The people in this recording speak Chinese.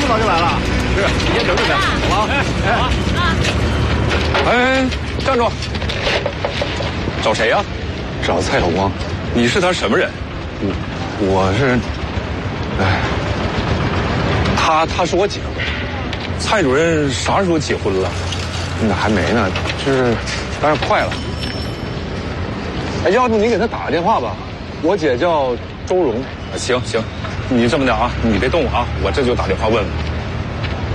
么早就来了？是，你先等着呗，好吧？哎，站住！找谁呀？ 找蔡晓光。 你是他什么人？ 我是，他是我姐夫。 蔡主任啥时候结婚了？ 那还没呢，但是快了。哎，要不你给他打个电话吧。我姐叫周蓉。 行，你这么的啊，你别动啊，我这就打电话问问。